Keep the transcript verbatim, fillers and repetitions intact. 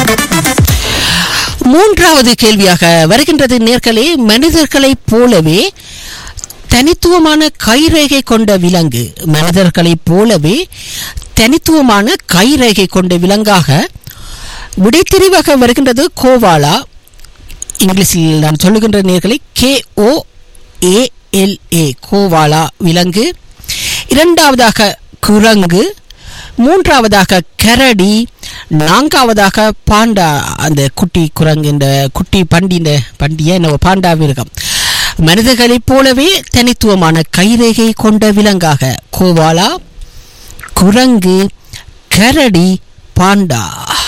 மூன்றாவது கேள்வியாக வருகின்றது நேர்களே. மனிதர்களைப் போலவே தனித்துவமான கைரேகை கொண்ட விலங்கு மனிதர்களைப் போலவே தனித்துவமான கைரேகை கொண்ட விலங்காக விடைத்தெரிவாக வருகின்றது கோவாலா. இங்கிலீஷில் நான் சொல்லுகின்ற நேர்களை K O A L A koala விலங்கு. இரண்டாவதாக குரங்கு, மூன்றாவதாக கரடி, நான்காவதாக பாண்டா. அந்த குட்டி குரங்கு, இந்த குட்டி பண்டி, இந்த பண்டிய என்ன பாண்டா மிருகம். மனிதர்களைப் போலவே தனித்துவமான கைரேகை கொண்ட விலங்காக கோவாலா, குரங்கு, கரடி, பாண்டா.